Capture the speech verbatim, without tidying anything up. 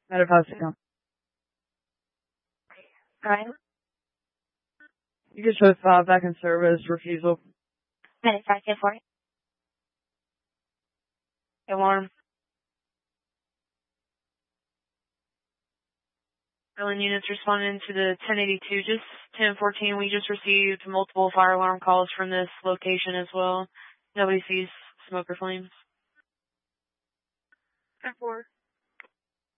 Matter of house account. Ryan? You can show file back in service, refusal. Minute five two four. Alarm. Billing units responding to the ten eighty-two, just ten fourteen. We just received multiple fire alarm calls from this location as well. Nobody sees smoke or flames. ten four.